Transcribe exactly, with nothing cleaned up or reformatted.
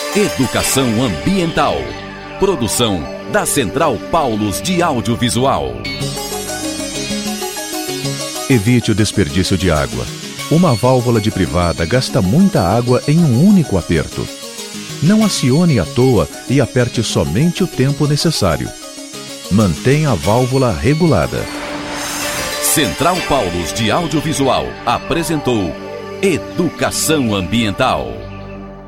Educação ambiental. Produção da Central Paulos de Audiovisual. Evite o desperdício de água. Uma válvula de privada gasta muita água em um único aperto. Não acione à toa e aperte somente o tempo necessário. Mantenha a válvula regulada. Central Paulos de Audiovisual apresentou Educação Ambiental.